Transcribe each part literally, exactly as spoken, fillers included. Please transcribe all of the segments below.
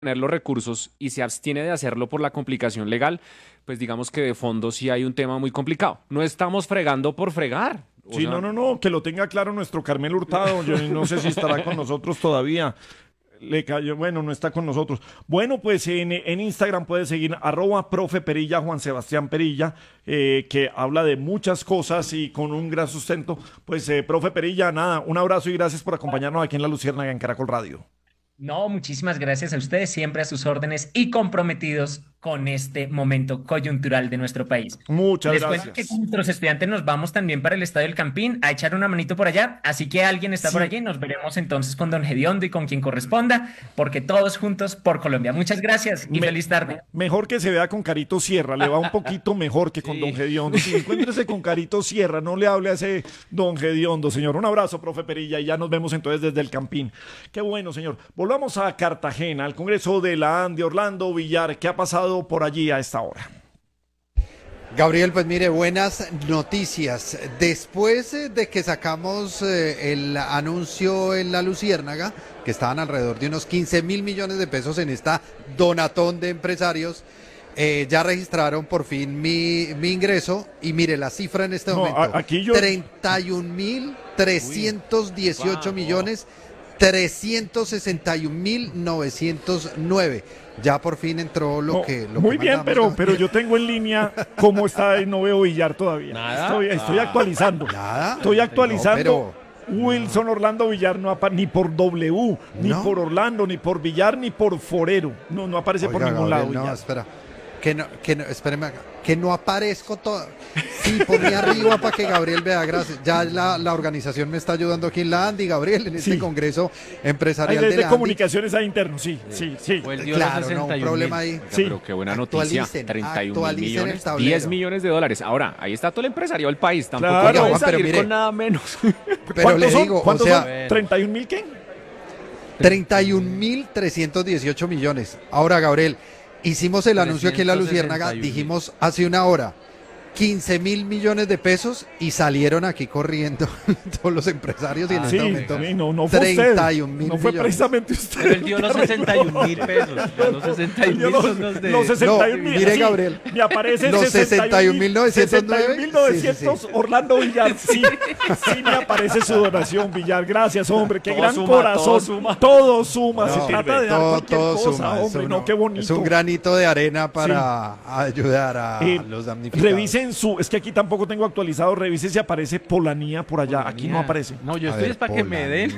tener los recursos y se abstiene de hacerlo por la complicación legal, pues digamos que de fondo sí hay un tema muy complicado. No estamos fregando por fregar. O Sí, sea, no, no, no, que lo tenga claro nuestro Carmelo Hurtado. Yo no sé si estará con nosotros todavía. Le cayó, bueno, no está con nosotros. Bueno, pues en, en Instagram puede seguir arroba profe Perilla, Juan Sebastián Perilla, eh, que habla de muchas cosas y con un gran sustento. Pues, eh, profe Perilla, nada, un abrazo y gracias por acompañarnos aquí en La Luciérnaga en Caracol Radio. No, muchísimas gracias a ustedes, siempre a sus órdenes y comprometidos con este momento coyuntural de nuestro país. Muchas Les cuento que gracias. con nuestros estudiantes nos vamos también para el Estadio del Campín a echar una manito por allá, así que alguien está por Sí. allí, nos veremos entonces con don Gediondo y con quien corresponda, porque todos juntos por Colombia. Muchas gracias y Me- feliz tarde. Mejor que se vea con Carito Sierra, le va un poquito mejor que con Sí. Don Gediondo. Sí, encuéntrese con Carito Sierra, no le hable a ese Don Gediondo, señor. Un abrazo, profe Perilla, y ya nos vemos entonces desde el Campín. Qué bueno, señor. Volvamos a Cartagena, al Congreso de la ANDI, Orlando Villar. ¿Qué ha pasado por allí a esta hora? Gabriel, pues mire, buenas noticias. Después eh, de que sacamos eh, el anuncio en la Luciérnaga, que estaban alrededor de unos quince mil millones de pesos en esta donatón de empresarios, eh, ya registraron por fin mi, mi ingreso y mire la cifra en este No, momento, a- aquí yo- treinta y un mil trescientos dieciocho Wow. millones trescientos sesenta y un mil novecientos nueve. Ya por fin entró lo No, que... Lo muy que bien, pero, mandamos. pero yo tengo en línea cómo está y no veo Villar todavía. Nada. Estoy, estoy actualizando. Nada. Estoy actualizando. No, Wilson Orlando Villar no aparece ni por W, ni ¿No? por Orlando, ni por Villar, ni por Forero. No, no aparece por Oiga, ningún Gabriel, lado. no, Villar. espera. Que no, que no, espéreme acá. Que no aparezco todo. Sí, ponme arriba para que Gabriel vea, gracias. Ya la, la organización me está ayudando aquí en la ANDI, Gabriel, en este Sí. congreso Hay empresarial de desde la ANDI. comunicaciones a interno, sí, sí, sí. o él dio Claro, los no, un 61 problema mil. ahí. Oiga, Sí. pero qué buena noticia. Actualicen, treinta y un mil actualicen el millones, tablero. diez millones de dólares. Ahora, ahí está todo el empresario del país. Tampoco Claro. puede Oiga, Juan, pero salir mire. con nada menos. Pero ¿Cuántos le son? digo, o ¿Cuántos sea, son? ¿treinta y un mil qué? treinta y un mil trescientos dieciocho millones. Ahora, Gabriel, hicimos el anuncio aquí en la Luciérnaga, trescientos sesenta y un mil. dijimos hace una hora, quince mil millones de pesos y salieron aquí corriendo todos los empresarios y en Ah, este sí, momento sí, no, no fue treinta usted. y un mil No fue millones. precisamente usted. Pero él dio los sesenta y un mil pesos. Ya los sesenta y un Dio mil los, son los de... los sesenta y un No, mil. mire, así, Gabriel, Me aparece los sesenta y un mil novecientos nueve. sesenta y un mil novecientos Sí, sí, Orlando Villar. Sí, sí me aparece su donación, Villar. Gracias, hombre. Qué Todo gran suma, corazón. todo suma. Todo suma. No, Se trata de dar todo, cualquier todo cosa, suma, es hombre. un- No, qué bonito. Es un granito de arena para ayudar a Eh, los damnificados. Revisen su, es que aquí tampoco tengo actualizado, revisen si aparece Polanía por allá, aquí no aparece. No, yo A estoy ver, es para que me Pola, den.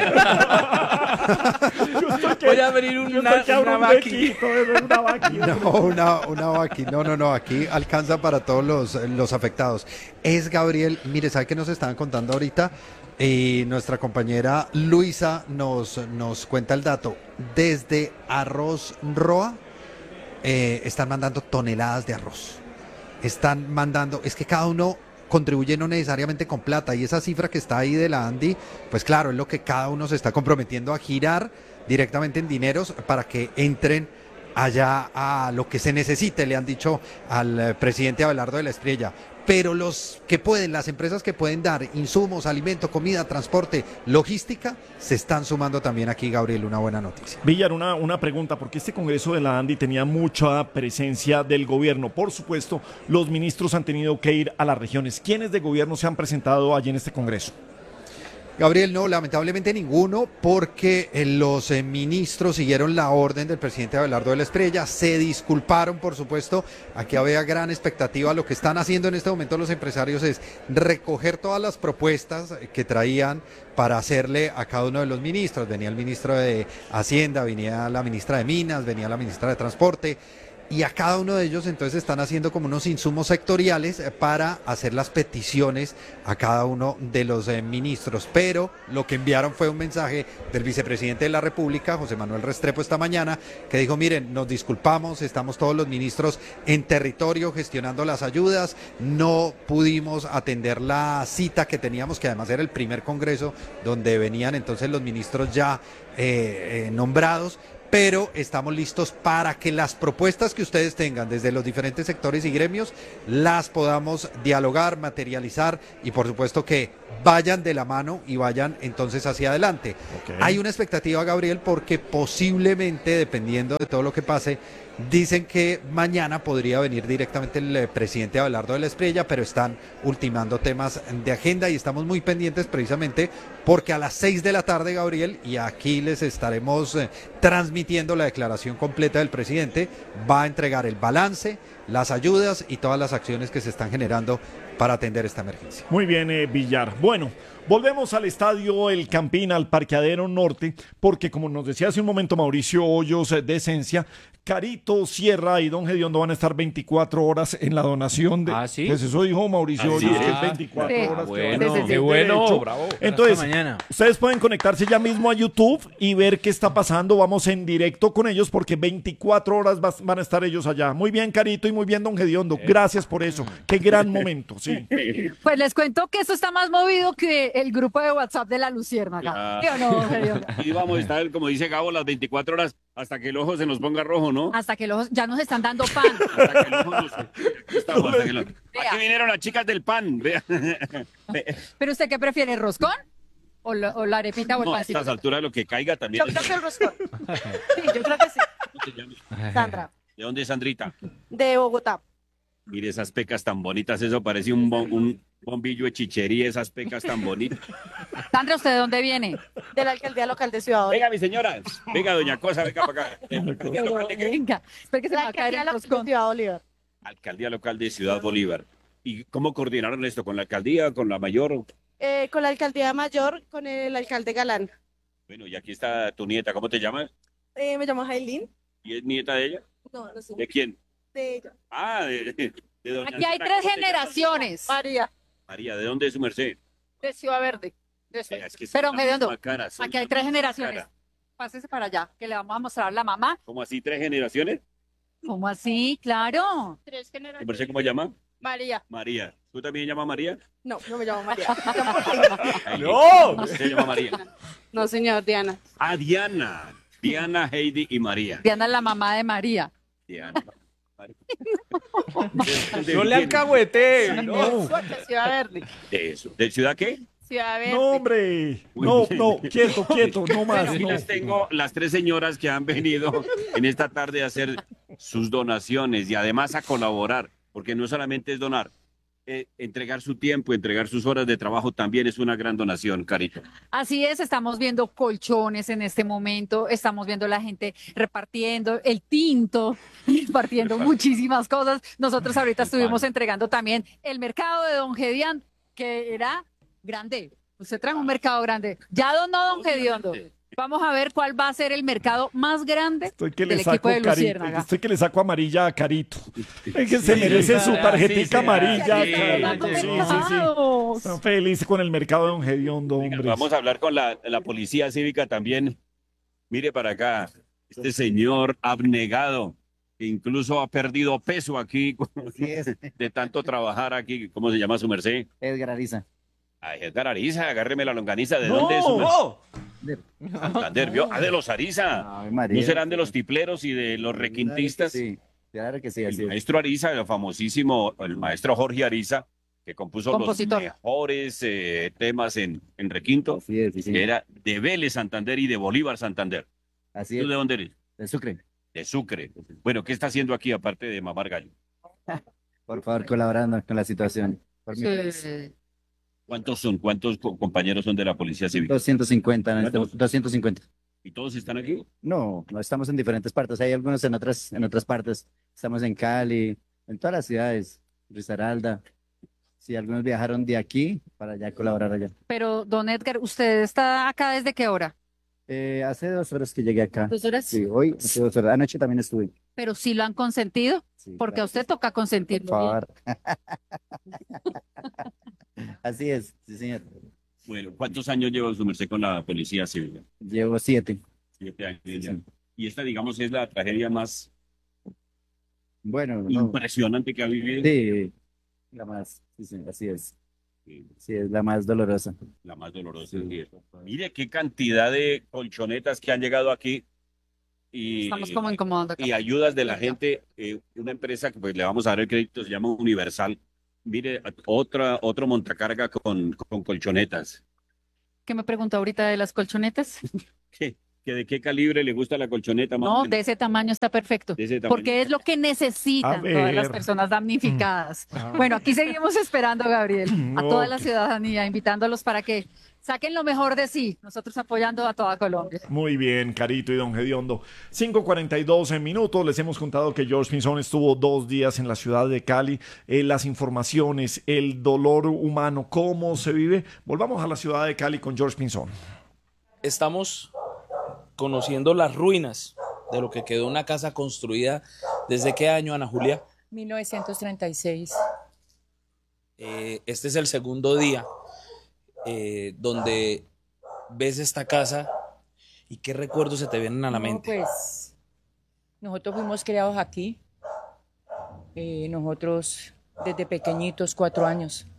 Yo estoy que- Voy a abrir yo una, estoy que abro una un vaqui. huequito, eh, una vaqui. No, una, una vaqui. No, no, no, aquí alcanza para todos los, los afectados. Es Gabriel, mire, ¿sabe qué nos estaban contando ahorita? Y nuestra compañera Luisa nos, nos cuenta el dato. Desde Arroz Roa eh, están mandando toneladas de arroz. Están mandando, es que cada uno contribuye no necesariamente con plata y esa cifra que está ahí de la ANDI, pues claro, es lo que cada uno se está comprometiendo a girar directamente en dineros para que entren allá a lo que se necesite, le han dicho al eh, presidente Abelardo de la Espriella. Pero los que pueden, las empresas que pueden dar insumos, alimento, comida, transporte, logística, se están sumando también aquí, Gabriel, una buena noticia. Villar, una, una pregunta, porque este Congreso de la ANDI tenía mucha presencia del gobierno. Por supuesto, los ministros han tenido que ir a las regiones. ¿Quiénes de gobierno se han presentado allí en este Congreso? Gabriel, no, lamentablemente ninguno, porque eh, los eh, ministros siguieron la orden del presidente Abelardo de la Espriella, se disculparon, por supuesto, aquí había gran expectativa, lo que están haciendo en este momento los empresarios es recoger todas las propuestas eh, que traían para hacerle a cada uno de los ministros, venía el ministro de Hacienda, venía la ministra de Minas, venía la ministra de Transporte, y a cada uno de ellos entonces están haciendo como unos insumos sectoriales eh, para hacer las peticiones a cada uno de los eh, ministros. Pero lo que enviaron fue un mensaje del vicepresidente de la República, José Manuel Restrepo, esta mañana, que dijo, miren, nos disculpamos, estamos todos los ministros en territorio gestionando las ayudas, no pudimos atender la cita que teníamos, que además era el primer congreso donde venían entonces los ministros ya eh, eh, nombrados, pero estamos listos para que las propuestas que ustedes tengan desde los diferentes sectores y gremios las podamos dialogar, materializar y por supuesto que vayan de la mano y vayan entonces hacia adelante. Ok. Hay una expectativa, Gabriel, porque posiblemente, dependiendo de todo lo que pase, dicen que mañana podría venir directamente el eh, presidente Abelardo de la Espriella, pero están ultimando temas de agenda y estamos muy pendientes precisamente porque a las seis de la tarde, Gabriel, y aquí les estaremos eh, transmitiendo la declaración completa del presidente, va a entregar el balance, las ayudas y todas las acciones que se están generando para atender esta emergencia. Muy bien, eh, Villar. Bueno, volvemos al estadio El Campín, al parqueadero norte, porque como nos decía hace un momento Mauricio Hoyos eh, de Esencia, Carito Sierra y Don Gediondo van a estar veinticuatro horas en la donación de... ¿Ah, sí? Pues eso dijo Mauricio ¿Ah, sí? Hoyos, que es Ah, veinticuatro sí. horas. Ah, que bueno, van a sí, sí, tener sí. bueno, derecho. bravo. Entonces, Hasta mañana. ustedes pueden conectarse ya mismo a YouTube y ver qué está pasando. Vamos en directo con ellos porque veinticuatro horas vas- van a estar ellos allá. Muy bien, Carito, y muy bien, Don Gediondo. Gracias por eso. Qué gran momento, sí. Pues les cuento que esto está más movido que el grupo de WhatsApp de la Luciérnaga. Ya. ¿Sí o no, Gediondo? Y vamos a estar, como dice Gabo, las veinticuatro horas hasta que el ojo se nos ponga rojo, ¿no? Hasta que los, ya nos están dando pan. Hasta que el ojo nos... Aquí estamos, hasta que lo- Vea. Aquí vinieron las chicas del pan, vea. ¿Pero usted qué prefiere, roscón? ¿O la, o la arepita o el No, a pancito? estas alturas lo que caiga también. Yo es- creo que el roscón. Sí, yo creo que sí. ¿Cómo se llama? Sandra, ¿De dónde es Sandrita? de Bogotá. Mire esas pecas tan bonitas, eso parece un, bom- un bombillo de chichería, esas pecas tan bonitas. Sandra, ¿usted de dónde viene? De la alcaldía local de Ciudad Bolívar. Venga, mi señora, venga, doña Cosa, venga para acá. Pero venga, espera que se me La va a caer alcaldía el local de roscón. Ciudad Bolívar. Alcaldía local de Ciudad Bolívar. ¿Y cómo coordinaron esto? ¿Con la alcaldía, con la mayor? Eh, con la alcaldía mayor, con el alcalde Galán. Bueno, y aquí está tu nieta, ¿cómo te llamas? Eh, me llamo Jailín. ¿Y es nieta de ella? No, no sé. ¿De quién? De ella. Ah, de, de, de doña Aquí hay Antona, tres ¿cómo te llamas? generaciones. María, María, ¿de dónde es su merced? de Ciudad Verde. De Eh, es que son Pero, la Gediondo, misma cara, son Aquí hay la tres misma generaciones. cara. Pásese para allá, que le vamos a mostrar a la mamá. ¿Cómo así, tres generaciones? ¿Cómo así? Claro. Tres ¿Tu generaciones. merced cómo llama? María. María. ¿Tú también llamas María? No, no me llamo María. Me llamo Heidi. ¡No! Se llama María. No, señor, Diana. Ah, Diana. Diana, Heidi y María. Diana es la mamá de María. Diana. No le alcahuete. No, De Ciudad Verde. De eso. ¿De ciudad qué? Ciudad Verde. no, hombre. No, no, quieto, quieto, no más. Aquí No. les tengo las tres señoras que han venido en esta tarde a hacer sus donaciones y además a colaborar, porque no solamente es donar, eh, entregar su tiempo, entregar sus horas de trabajo también es una gran donación, Carito. Así es, estamos viendo colchones en este momento, estamos viendo la gente repartiendo el tinto, repartiendo muchísimas cosas. Nosotros ahorita El estuvimos pan. entregando también el mercado de Don Gedián, que era grande. Usted trajo un mercado grande. Ya donó Don Gediondo. Vamos a ver cuál va a ser el mercado más grande Estoy que del le equipo saco de carito, Luciérnaga. estoy que le saco amarilla a Carito. Es que se Sí, merece sí, su sí, tarjetica sí, amarilla. sí, Carito. sí, Sí, sí. sí, sí. Mercados. Está feliz con el mercado de Don Gediondo, Venga, hombre. vamos a hablar con la, la policía cívica también. Mire para acá, este señor abnegado, que incluso ha perdido peso aquí de tanto trabajar aquí. ¿Cómo se llama su merced? Edgar Ariza. Ay, Edgar Ariza, agárreme la longaniza. ¿De No, dónde es su merced? no. Santander, ¿vio? Ah, de los Ariza. Ave María. ¿No serán de los tipleros y de los requintistas? Sí, claro que sí, así El es. maestro Ariza, el famosísimo, el maestro Jorge Ariza, que compuso Compositor. los mejores eh, temas en, en requinto, Así es, sí, que señor. era de Vélez Santander y de Bolívar Santander. Así ¿Tú es. de dónde eres? De Sucre. De Sucre. Bueno, ¿qué está haciendo aquí aparte de mamar gallo? Por favor, colaborando con la situación. Por mi país. Sí. ¿Cuántos son? ¿Cuántos co- compañeros son de la policía cívica? doscientos cincuenta, en este- ¿Cuántos? doscientos cincuenta. ¿Y todos están aquí? No, no estamos en diferentes partes. Hay algunos en otras, en otras partes. Estamos en Cali, en todas las ciudades. Risaralda. Sí, algunos viajaron de aquí para allá colaborar allá. Pero, don Edgar, ¿usted está acá desde qué hora? Eh, hace dos horas que llegué acá. Dos horas. Sí, hoy, hace dos horas. Anoche también estuve. Pero sí lo han consentido, Sí, porque a claro. usted toca Por consentirlo. favor. Así es, sí, señor. Bueno, ¿cuántos años lleva su merced con la policía cívica? Llevo siete. Siete años Sí, ya. sí. Y esta, digamos, es la tragedia más Bueno, no. impresionante que ha vivido. Sí, la más, sí, sí, así es. Sí, es la más dolorosa. La más dolorosa. Sí. Sí. Mire qué cantidad de colchonetas que han llegado aquí. y, Estamos como incomodando acá. y ayudas de la gente. Eh, una empresa que pues le vamos a dar el crédito se llama Universal. Mire, otra, otro montacarga con, con colchonetas. ¿Qué me preguntó ahorita de las colchonetas? ¿Qué? ¿Que ¿De qué calibre le gusta la colchoneta? Más o No, menos? de ese tamaño está perfecto. De ese tamaño. Porque es lo que A necesitan todas las ver. personas damnificadas. Ah. Bueno, aquí seguimos esperando, Gabriel, a toda la Ok. ciudadanía, invitándolos para que saquen lo mejor de sí. Nosotros apoyando a toda Colombia. Muy bien, Carito y Don Gediondo. cinco cuarenta y dos minutos. Les hemos contado que George Pinzón estuvo dos días en la ciudad de Cali. Eh, las informaciones, el dolor humano, cómo se vive. Volvamos a la ciudad de Cali con George Pinzón. Estamos conociendo las ruinas de lo que quedó una casa construida. ¿Desde qué año, Ana Julia? mil novecientos treinta y seis. Eh, este es el segundo día eh, donde ves esta casa y qué recuerdos se te vienen a la No, mente. pues nosotros fuimos criados aquí. Eh, nosotros desde pequeñitos, cuatro años.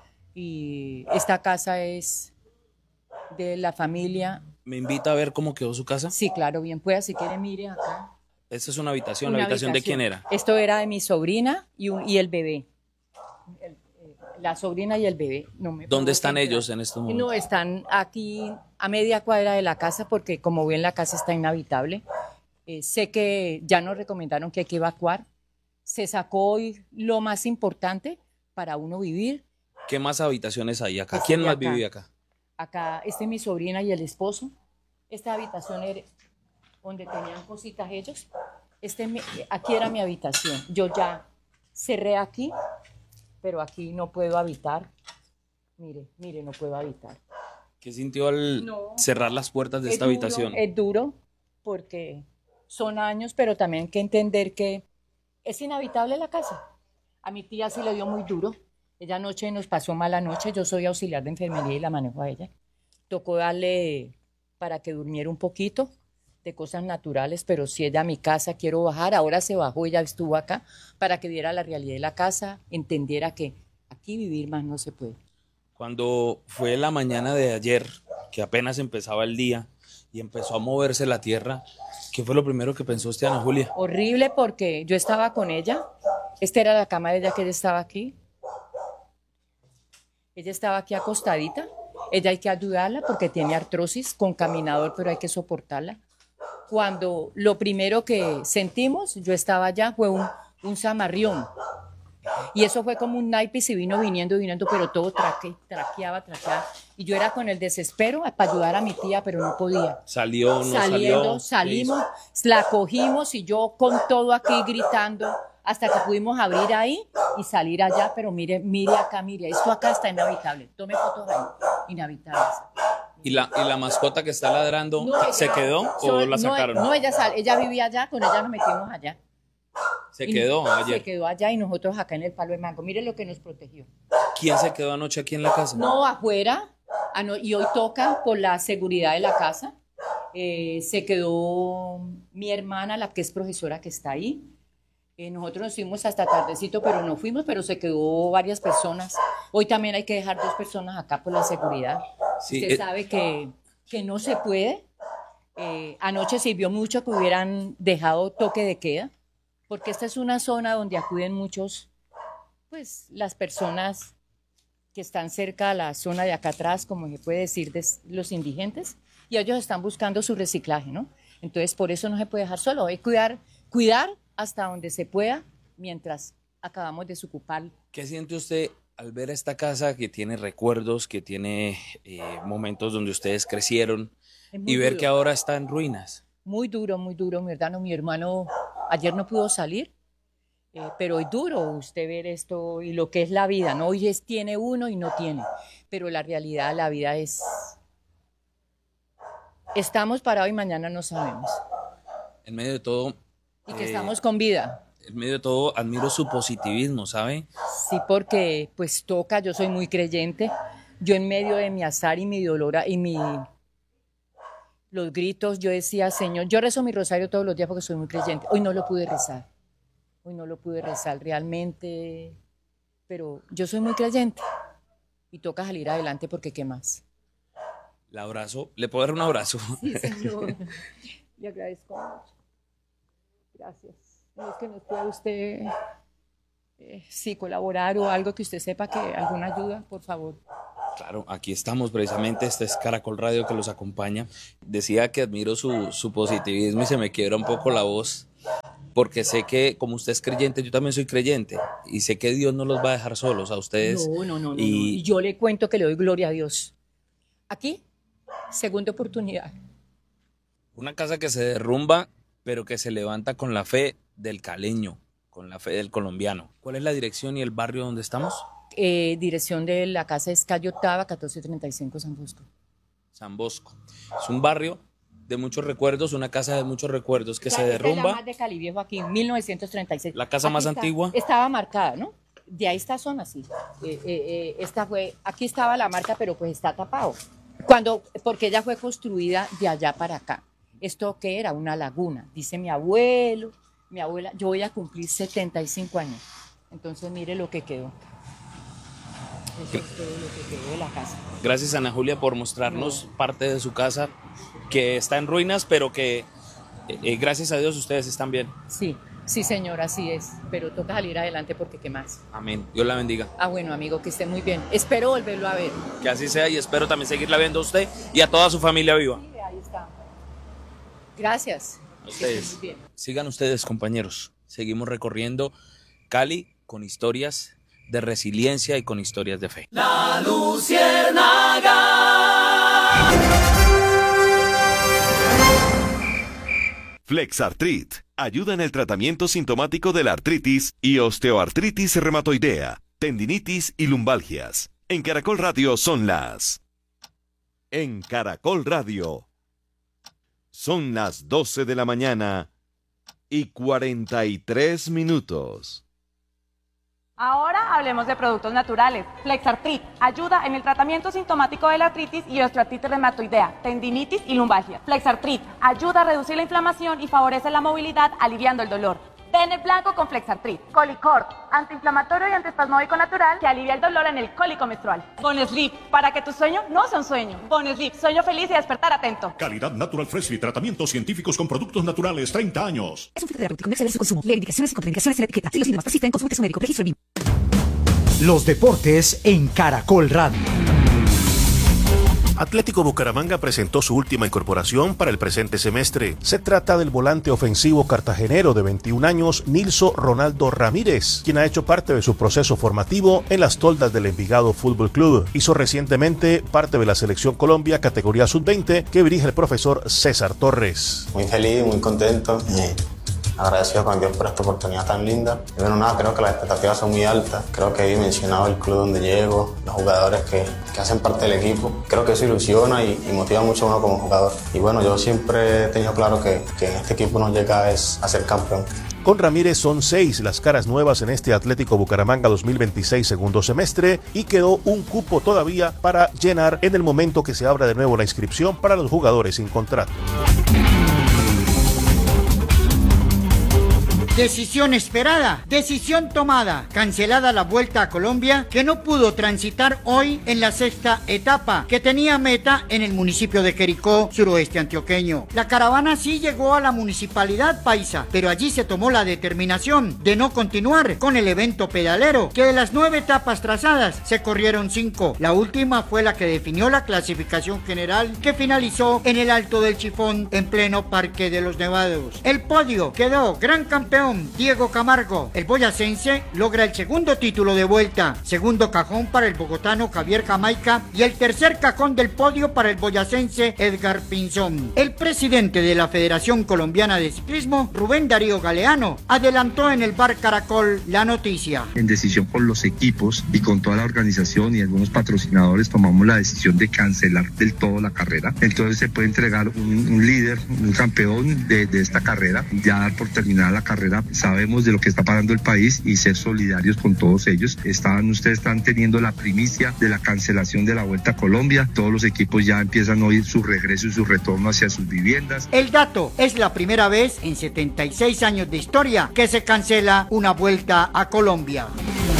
Y esta casa es de la familia. ¿Me invita a ver cómo quedó su casa? Sí, claro, bien pueda, si quiere mire acá. Esta es una habitación. Una ¿La habitación, de habitación. quién era? Esto era de mi sobrina y, un- y el bebé. El- eh, la sobrina y el bebé. No me ¿Dónde puedo están centrar. ellos en estos momentos? No, están aquí a media cuadra de la casa porque como ven la casa está inhabitable. Eh, sé que ya nos recomendaron que hay que evacuar. Se sacó hoy lo más importante para uno vivir. ¿Qué más habitaciones hay acá? Pues ¿Quién hay más acá. vive acá? Acá, esta es mi sobrina y el esposo. Esta habitación era donde tenían cositas ellos. Este, es mi- aquí era mi habitación. Yo ya cerré aquí, pero aquí no puedo habitar. Mire, mire, no puedo habitar. ¿Qué sintió al No. cerrar las puertas de Es esta duro, habitación? Es duro porque son años, pero también hay que entender que es inhabitable la casa. A mi tía sí le dio muy duro. Ella anoche nos pasó mala noche. Yo soy auxiliar de enfermería y la manejo a ella. Tocó darle para que durmiera un poquito de cosas naturales, pero si ella a mi casa quiero bajar, ahora se bajó, ella estuvo acá para que viera la realidad de la casa, entendiera que aquí vivir más no se puede. Cuando fue la mañana de ayer, que apenas empezaba el día y empezó a moverse la tierra, ¿qué fue lo primero que pensó usted, Ana Julia? Horrible porque yo estaba con ella, esta era la cama de ella que ella estaba aquí, ella estaba aquí acostadita, ella hay que ayudarla porque tiene artrosis con caminador, pero hay que soportarla. Cuando lo primero que sentimos, yo estaba allá, fue un, un zamarrión. Y eso fue como un naipe y se vino viniendo, viniendo, pero todo traque, traqueaba, traqueaba. Y yo era con el desespero para ayudar a mi tía, pero no podía. ¿Salió o no Saliendo, salió? salimos, la cogimos y yo con todo aquí gritando hasta que pudimos abrir ahí y salir allá, pero mire, mire acá, mire, esto acá está inhabitable. Tome fotos ahí, inhabitable. ¿Y la, y la mascota que está ladrando No, ella- se quedó o so- la sacaron? No, no, ella, sal- ella vivía allá, con ella nos metimos allá. se Y quedó ayer. Se quedó allá y nosotros acá en el palo de mango. Mire lo que nos protegió. ¿Quién se quedó anoche aquí en la casa? No, afuera. Ah, no, y hoy toca por la seguridad de la casa. Eh, se quedó mi hermana, la que es profesora que está ahí. Eh, nosotros nos fuimos hasta tardecito, pero no fuimos, pero se quedó varias personas. Hoy también hay que dejar dos personas acá por la seguridad. Sí, Usted eh, sabe que, que no se puede. Eh, anoche sirvió mucho que hubieran dejado toque de queda, porque esta es una zona donde acuden muchos, pues las personas que están cerca a la zona de acá atrás, como se puede decir, de los indigentes, y ellos están buscando su reciclaje, ¿no? Entonces, por eso no se puede dejar solo, hay que cuidar, cuidar hasta donde se pueda, mientras acabamos de desocupar. ¿Qué siente usted al ver esta casa que tiene recuerdos, que tiene eh, momentos donde ustedes crecieron Es muy y ver duro. que ahora está en ruinas? Muy duro, muy duro, mi hermano. Mi hermano ayer no pudo salir, eh, pero es duro usted ver esto y lo que es la vida, ¿no? Hoy es, tiene uno y no tiene, pero la realidad, la vida es... Estamos parados y mañana no sabemos. En medio de todo, Y que eh, estamos con vida. en medio de todo, admiro su positivismo, ¿sabe? Sí, porque pues toca, yo soy muy creyente. Yo en medio de mi azar y mi dolor y mi... los gritos, yo decía, Señor, yo rezo mi rosario todos los días porque soy muy creyente. Hoy no lo pude rezar. Hoy no lo pude rezar realmente, pero yo soy muy creyente y toca salir adelante porque ¿qué más? El abrazo, ¿le puedo dar un abrazo? Sí, Señor. Le agradezco mucho. Gracias. No es que nos pueda usted eh, sí colaborar o algo que usted sepa, que alguna ayuda, por favor. Claro, aquí estamos precisamente, este es Caracol Radio que los acompaña. Decía que admiro su, su positivismo y se me quiebra un poco la voz, porque sé que como usted es creyente, yo también soy creyente, y sé que Dios no los va a dejar solos a ustedes. No, no, no, no, y... no. Yo le cuento que le doy gloria a Dios. Aquí, segunda oportunidad. Una casa que se derrumba, pero que se levanta con la fe del caleño, con la fe del colombiano. ¿Cuál es la dirección y el barrio donde estamos? Eh, dirección de la casa es calle Octava, catorce treinta y cinco, San Bosco. San Bosco. Es un barrio de muchos recuerdos, una casa de muchos recuerdos que se derrumba. Es la más de Cali Viejo aquí, mil novecientos treinta y seis. La casa aquí más está, antigua. Estaba marcada, ¿no? De ahí esta zona, sí. Eh, eh, eh, esta fue, aquí estaba la marca, pero pues está tapado. Cuando, porque ella fue construida de allá para acá. Esto que era una laguna, dice mi abuelo, mi abuela. Yo voy a cumplir setenta y cinco años. Entonces mire lo que quedó. Eso es todo lo que quedó de la casa. Gracias, Ana Julia, por mostrarnos no. parte de su casa que está en ruinas, pero que eh, gracias a Dios ustedes están bien. Sí, sí, señor, así es. Pero toca salir adelante porque ¿qué más? Amén. Dios la bendiga. Ah, bueno, amigo, que esté muy bien. Espero volverlo a ver. Que así sea y espero también seguirla viendo a usted y a toda su familia viva. Sí, ahí está. Gracias. A ustedes. Bien. Sigan ustedes, compañeros. Seguimos recorriendo Cali con historias de resiliencia y con historias de fe. La Luciérnaga. Flexartrit ayuda en el tratamiento sintomático de la artritis y osteoartritis reumatoidea, tendinitis y lumbalgias. En Caracol Radio son las... En Caracol Radio son las doce de la mañana y cuarenta y tres minutos. Ahora hablemos de productos naturales. Flexartrit ayuda en el tratamiento sintomático de la artritis y osteoartritis reumatoidea, tendinitis y lumbalgia. Flexartrit ayuda a reducir la inflamación y favorece la movilidad, aliviando el dolor. Ten el blanco con Flexartrit. Colicort, antiinflamatorio y antiespasmódico natural que alivia el dolor en el cólico menstrual. Bonesleep, para que tu sueño no sea un sueño. Bonesleep, sueño feliz y despertar atento. Calidad Natural Freshly, tratamientos científicos con productos naturales, treinta años. Es un filtro terapéutico, no exceder su consumo. Lee indicaciones y contraindicaciones en la etiqueta. Si los síntomas persisten, consulte a su médico. Registro B I M. Los deportes en Caracol Radio. Atlético Bucaramanga presentó su última incorporación para el presente semestre. Se trata del volante ofensivo cartagenero de veintiún años, Nilson Ronaldo Ramírez, quien ha hecho parte de su proceso formativo en las toldas del Envigado Fútbol Club. Hizo recientemente parte de la Selección Colombia categoría sub veinte que dirige el profesor César Torres. Muy feliz, muy contento. Agradecido con Dios por esta oportunidad tan linda. Y bueno, nada, creo que las expectativas son muy altas. Creo que he dimensionado el club donde llego, los jugadores que, que hacen parte del equipo. Creo que eso ilusiona y, y motiva mucho a uno como jugador. Y bueno, yo siempre he tenido claro que, que en este equipo no llega es a ser campeón. Con Ramírez son seis las caras nuevas en este Atlético Bucaramanga dos mil veintiséis segundo semestre y quedó un cupo todavía para llenar en el momento que se abra de nuevo la inscripción para los jugadores sin contrato. Decisión esperada, decisión tomada, cancelada la vuelta a Colombia que no pudo transitar hoy en la sexta etapa que tenía meta en el municipio de Jericó, suroeste antioqueño. La caravana sí llegó a la municipalidad paisa, pero allí se tomó la determinación de no continuar con el evento pedalero, que de las nueve etapas trazadas se corrieron cinco. La última fue la que definió la clasificación general que finalizó en el Alto del Chifón en pleno Parque de los Nevados. El podio quedó gran campeón Diego Camargo. El boyacense logra el segundo título de vuelta, segundo cajón para el bogotano Javier Jamaica y el tercer cajón del podio para el boyacense Edgar Pinzón. El presidente de la Federación Colombiana de Ciclismo, Rubén Darío Galeano, adelantó en el Bar Caracol la noticia. En decisión con los equipos y con toda la organización y algunos patrocinadores tomamos la decisión de cancelar del todo la carrera. Entonces se puede entregar un, un líder, un campeón de, de esta carrera, ya dar por terminada la carrera. Sabemos de lo que está pasando el país y ser solidarios con todos ellos. Están, ustedes están teniendo la primicia de la cancelación de la Vuelta a Colombia. Todos los equipos ya empiezan a oír su regreso y su retorno hacia sus viviendas. El dato es la primera vez en setenta y seis años de historia que se cancela una Vuelta a Colombia.